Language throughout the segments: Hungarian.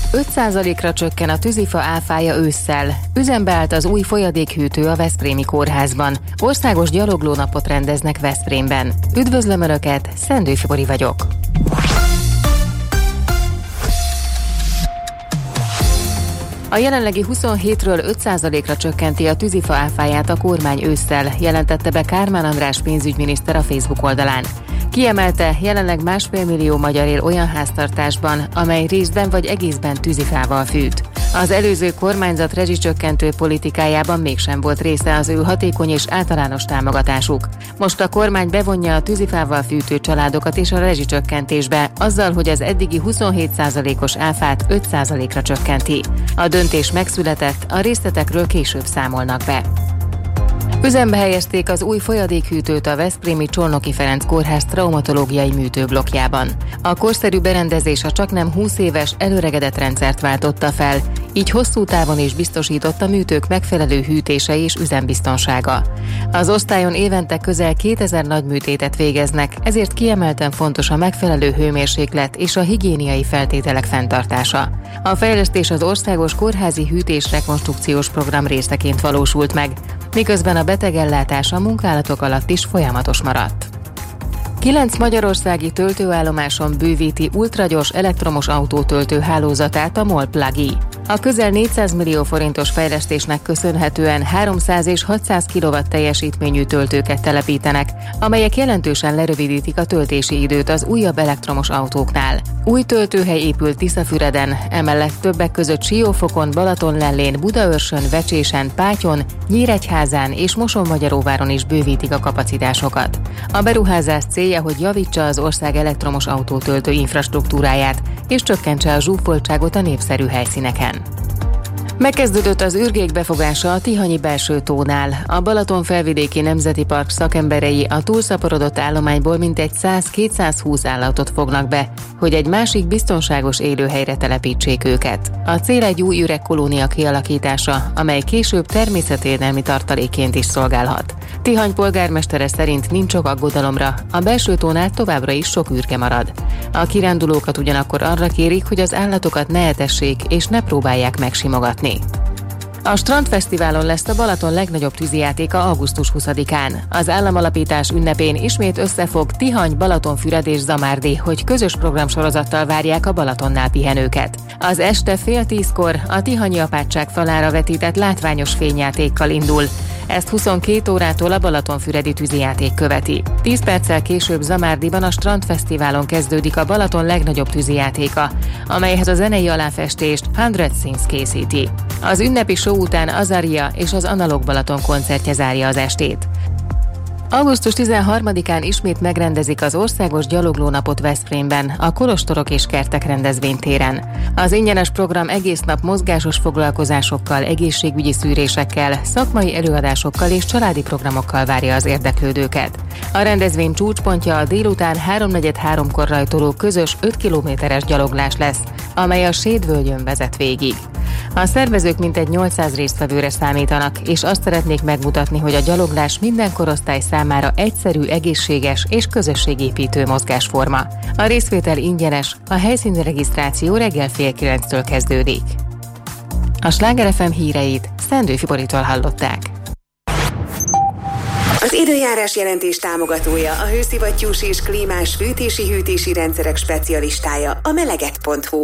5%-ra csökken a tűzifa áfája ősszel. Üzembe állt az új folyadékhűtő a Veszprémi Kórházban. Országos gyaloglónapot rendeznek Veszprémben. Üdvözlöm Önöket, Szendő Fibori vagyok. A jelenlegi 27-ről 5%-ra csökkenti a tűzifa áfáját a kormány ősszel, jelentette be Kármán András pénzügyminiszter a Facebook oldalán. Kiemelte, jelenleg 1,5 millió magyar él olyan háztartásban, amely részben vagy egészben tűzifával fűt. Az előző kormányzat rezsicsökkentő politikájában mégsem volt része az ő hatékony és általános támogatásuk. Most a kormány bevonja a tűzifával fűtő családokat is a rezsicsökkentésbe, azzal, hogy az eddigi 27%-os áfát 5%-ra csökkenti. A döntés megszületett, a részletekről később számolnak be. Üzembe helyezték az új folyadékhűtőt a veszprémi Csolnoki Ferenc Kórház traumatológiai műtőblokkjában. A korszerű berendezés a csaknem 20 éves előregedett rendszert váltotta fel, így hosszú távon is biztosított a műtők megfelelő hűtése és üzembiztonsága. Az osztályon évente közel 2000 nagy műtétet végeznek, ezért kiemelten fontos a megfelelő hőmérséklet és a higiéniai feltételek fenntartása. A fejlesztés az Országos Kórházi Hűtés Rekonstrukciós Program részeként valósult meg, miközben a betegellátás a munkálatok alatt is folyamatos maradt. 9 magyarországi töltőállomáson bővíti ultragyors elektromos autótöltő hálózatát a MOL Plug-i. A közel 400 millió forintos fejlesztésnek köszönhetően 300 és 600 kW teljesítményű töltőket telepítenek, amelyek jelentősen lerövidítik a töltési időt az újabb elektromos autóknál. Új töltőhely épült Tiszafüreden, emellett többek között Siófokon, Balatonlellén, Budaörsön, Vecsésen, Pátyon, Nyíregyházán és Mosonmagyaróváron is bővítik a kapacitásokat. A beruházás célja, hogy javítsa az ország elektromos autótöltő infrastruktúráját és csökkentse a zsúfoltságot a népszerű helyszíneken. Megkezdődött az ürgék befogása a Tihanyi belsőtónál. A Balaton felvidéki nemzeti park szakemberei a túlszaporodott állományból mintegy 100-220 állatot fognak be, hogy egy másik biztonságos élőhelyre telepítsék őket. A cél egy új üregkolónia kialakítása, amely később természetvédelmi tartalékként is szolgálhat. Tihany polgármestere szerint nincs ok aggodalomra, a belsőtónál továbbra is sok ürge marad. A kirándulókat ugyanakkor arra kérik, hogy az állatokat ne etessék és ne próbálják megsimogatni. A Strandfesztiválon lesz a Balaton legnagyobb tűzijátéka augusztus 20-án. Az államalapítás ünnepén ismét összefog Tihany, Balatonfüred és Zamárdi, hogy közös programsorozattal várják a Balatonnál pihenőket. Az este 9:30-kor a Tihanyi apátság falára vetített látványos fényjátékkal indul. Ezt 22 órától a Balatonfüredi tűzijáték követi. 10 perccel később Zamárdiban a Strandfesztiválon kezdődik a Balaton legnagyobb tűzijátéka, amelyhez a zenei aláfestést 100 Scenes készíti. Az ünnepi show után Azaria és az Analóg Balaton koncertje zárja az estét. Augusztus 13-án ismét megrendezik az Országos Gyaloglónapot Veszprémben, a Kolostorok és Kertek rendezvénytéren. Az ingyenes program egész nap mozgásos foglalkozásokkal, egészségügyi szűrésekkel, szakmai előadásokkal és családi programokkal várja az érdeklődőket. A rendezvény csúcspontja a délután 3:43-kor rajtoló közös 5 kilométeres gyaloglás lesz, amely a Sédvölgyön vezet végig. A szervezők mintegy 800 résztvevőre számítanak, és azt szeretnék megmutatni, hogy a gyaloglás minden korosztály számára egyszerű, egészséges és közösségépítő mozgásforma. A részvétel ingyenes, a helyszíni regisztráció reggel 8:30-től kezdődik. A Sláger FM híreit Szendő Fiboritól hallották. Az időjárás jelentés támogatója a hőszivattyús és klímás fűtési-hűtési rendszerek specialistája, a melegett.hu.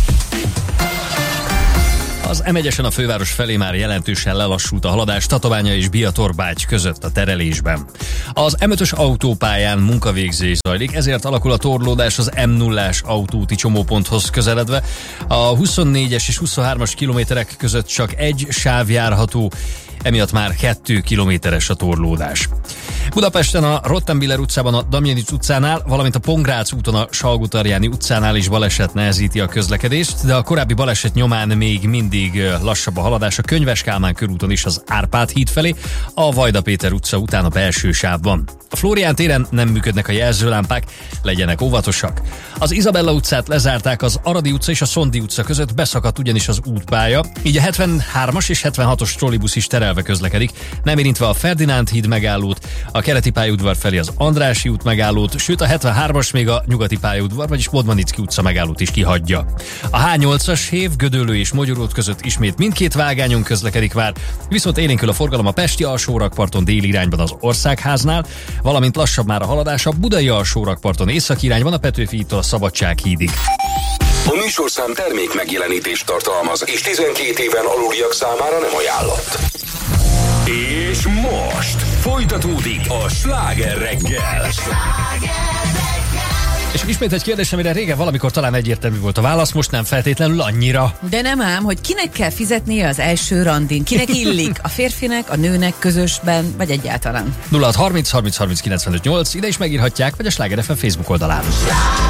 Az M1-esen a főváros felé már jelentősen lelassult a haladás Tatabánya és Biatorbágy között a terelésben. Az M5-ös autópályán munkavégzés zajlik, ezért alakul a torlódás az M0-ás autóúti csomóponthoz közeledve. A 24-es és 23-as kilométerek között csak egy sáv járható, emiatt már 2 kilométeres a torlódás. Budapesten a Rottenbiller utcában a Damjanics utcánál, valamint a Pongrác úton a Salgótarjáni utcánál is baleset nehezíti a közlekedést, de a korábbi baleset nyomán még mindig lassabb a haladás a Könyves Kálmán körúton is az Árpád híd felé, a Vajda Péter utca után a belső sávban. A Flórián téren nem működnek a jelzőlámpák, legyenek óvatosak. Az Izabella utcát lezárták, az Aradi utca és a Szondi utca között beszakadt ugyanis az útpálya, így a 73-as és 76-os trollibusz is terelve közlekedik, nem érintve a Ferdinánd híd megállót, a keleti pályaudvar felé az Andrássy út megállót, sőt a 73-as még a nyugati pályaudvar, vagyis Modmanicki utca megállót is kihagyja. A H8-as hév Gödöllő és Mogyoród között ismét mindkét vágányon közlekedik már, viszont élénkül a forgalom a pesti alsórakparton déli irányban az Országháznál, valamint lassabb már a haladás a budai alsórakparton északi irányban a Petőfi hídtól a Szabadsághídig. A műsorszám termék megjelenítést tartalmaz, és 12 éven aluliak számára nem ajánlott. És most folytatódik a Sláger reggel. És ismét egy kérdés, amire régen valamikor talán egyértelmű volt a válasz, most nem feltétlenül annyira. De nem ám, hogy kinek kell fizetnie az első randin? Kinek illik? A férfinek, a nőnek közösben, vagy egyáltalán? 0630 30 30 95 8, ide is megírhatják, vagy a Sláger FM Facebook oldalán.